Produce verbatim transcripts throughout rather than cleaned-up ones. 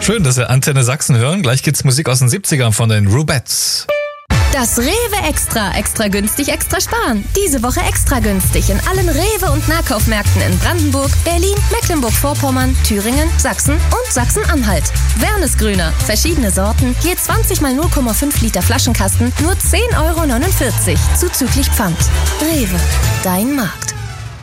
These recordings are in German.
Schön, dass wir Antenne Sachsen hören. Gleich geht's Musik aus den siebzigern von den Rubettes. Das Rewe Extra. Extra günstig, extra sparen. Diese Woche extra günstig in allen Rewe- und Nahkaufmärkten in Brandenburg, Berlin, Mecklenburg-Vorpommern, Thüringen, Sachsen und Sachsen-Anhalt. Wernesgrüner. Verschiedene Sorten. Je zwanzig mal null Komma fünf Liter Flaschenkasten. Nur zehn Euro neunundvierzig. Zuzüglich Pfand. Rewe. Dein Markt.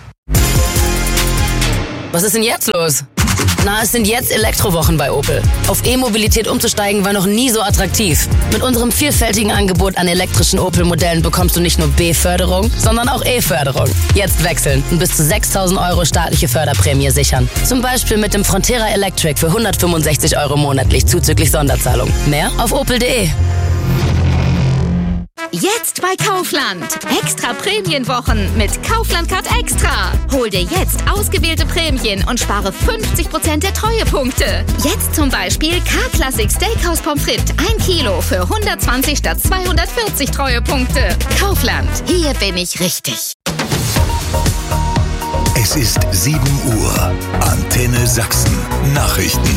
Was ist denn jetzt los? Na, es sind jetzt Elektrowochen bei Opel. Auf E-Mobilität umzusteigen war noch nie so attraktiv. Mit unserem vielfältigen Angebot an elektrischen Opel-Modellen bekommst du nicht nur B-Förderung, sondern auch E-Förderung. Jetzt wechseln und bis zu sechstausend Euro staatliche Förderprämie sichern. Zum Beispiel mit dem Frontera Electric für hundertfünfundsechzig Euro monatlich zuzüglich Sonderzahlung. Mehr auf opel punkt de. Jetzt bei Kaufland. Extra Prämienwochen mit Kaufland Card Extra. Hol dir jetzt ausgewählte Prämien und spare fünfzig Prozent der Treuepunkte. Jetzt zum Beispiel K-Classic Steakhouse Pommes frites ein Kilo für hundertzwanzig statt zweihundertvierzig Treuepunkte. Kaufland. Hier bin ich richtig. Es ist sieben Uhr. Antenne Sachsen. Nachrichten.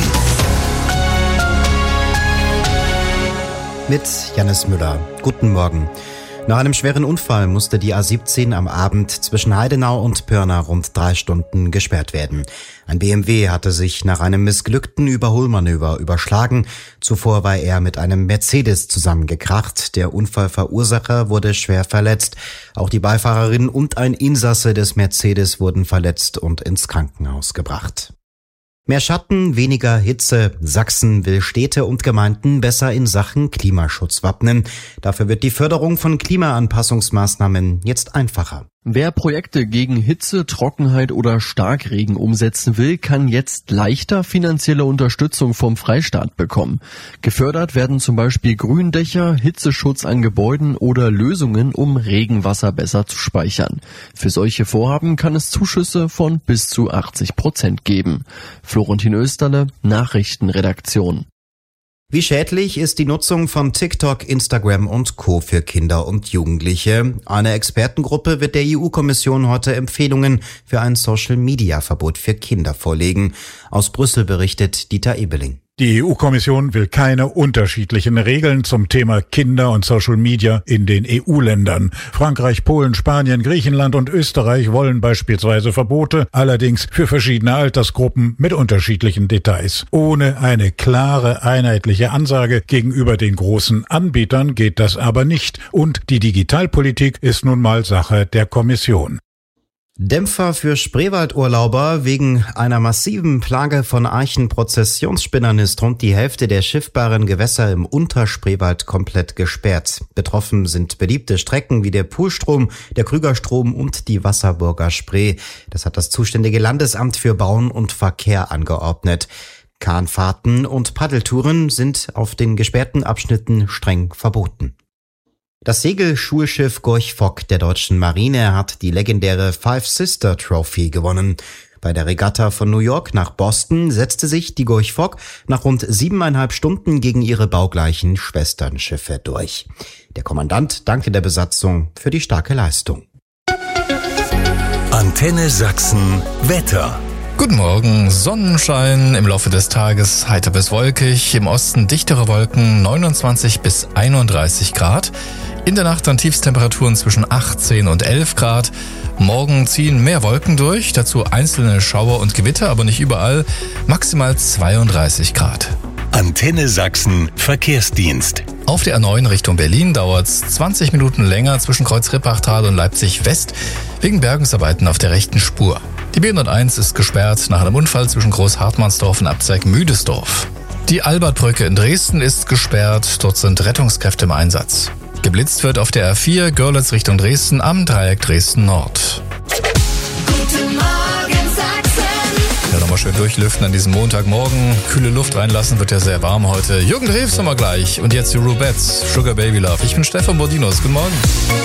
Mit Jannis Müller. Guten Morgen. Nach einem schweren Unfall musste die A siebzehn am Abend zwischen Heidenau und Pirna rund drei Stunden gesperrt werden. Ein B M W hatte sich nach einem missglückten Überholmanöver überschlagen. Zuvor war er mit einem Mercedes zusammengekracht. Der Unfallverursacher wurde schwer verletzt. Auch die Beifahrerin und ein Insasse des Mercedes wurden verletzt und ins Krankenhaus gebracht. Mehr Schatten, weniger Hitze. Sachsen will Städte und Gemeinden besser in Sachen Klimaschutz wappnen. Dafür wird die Förderung von Klimaanpassungsmaßnahmen jetzt einfacher. Wer Projekte gegen Hitze, Trockenheit oder Starkregen umsetzen will, kann jetzt leichter finanzielle Unterstützung vom Freistaat bekommen. Gefördert werden zum Beispiel Gründächer, Hitzeschutz an Gebäuden oder Lösungen, um Regenwasser besser zu speichern. Für solche Vorhaben kann es Zuschüsse von bis zu achtzig Prozent geben. Florentin Österle, Nachrichtenredaktion. Wie schädlich ist die Nutzung von TikTok, Instagram und Co. für Kinder und Jugendliche? Eine Expertengruppe wird der E U-Kommission heute Empfehlungen für ein Social-Media-Verbot für Kinder vorlegen. Aus Brüssel berichtet Dieter Ebeling. Die E U-Kommission will keine unterschiedlichen Regeln zum Thema Kinder und Social Media in den E U-Ländern. Frankreich, Polen, Spanien, Griechenland und Österreich wollen beispielsweise Verbote, allerdings für verschiedene Altersgruppen mit unterschiedlichen Details. Ohne eine klare, einheitliche Ansage gegenüber den großen Anbietern geht das aber nicht. Und die Digitalpolitik ist nun mal Sache der Kommission. Dämpfer für Spreewaldurlauber. Wegen einer massiven Plage von Archenprozessionsspinnern ist rund die Hälfte der schiffbaren Gewässer im Unterspreewald komplett gesperrt. Betroffen sind beliebte Strecken wie der Poolstrom, der Krügerstrom und die Wasserburger Spree. Das hat das zuständige Landesamt für Bauen und Verkehr angeordnet. Kahnfahrten und Paddeltouren sind auf den gesperrten Abschnitten streng verboten. Das Segelschulschiff Gorch Fock der deutschen Marine hat die legendäre Five Sister Trophy gewonnen. Bei der Regatta von New York nach Boston setzte sich die Gorch Fock nach rund siebeneinhalb Stunden gegen ihre baugleichen Schwesternschiffe durch. Der Kommandant dankte der Besatzung für die starke Leistung. Antenne Sachsen Wetter. Guten Morgen, Sonnenschein, im Laufe des Tages heiter bis wolkig, im Osten dichtere Wolken, neunundzwanzig bis einunddreißig Grad. In der Nacht dann Tiefstemperaturen zwischen achtzehn und elf Grad. Morgen ziehen mehr Wolken durch, dazu einzelne Schauer und Gewitter, aber nicht überall, maximal zweiunddreißig Grad. Antenne Sachsen Verkehrsdienst. Auf der A neun Richtung Berlin dauert es zwanzig Minuten länger zwischen Kreuz-Rippachtal und Leipzig-West wegen Bergungsarbeiten auf der rechten Spur. Die B hunderteins ist gesperrt nach einem Unfall zwischen Großhartmannsdorf und Abzeig-Müdesdorf. Die Albertbrücke in Dresden ist gesperrt, dort sind Rettungskräfte im Einsatz. Geblitzt wird auf der A vier Görlitz Richtung Dresden am Dreieck Dresden Nord. Guten Morgen, Sachsen. Ja, nochmal schön durchlüften an diesem Montagmorgen. Kühle Luft reinlassen, wird ja sehr warm heute. Jürgen Drews nochmal gleich. Und jetzt die Rubettes, Sugar Baby Love. Ich bin Stefan Bordinos. Guten Morgen.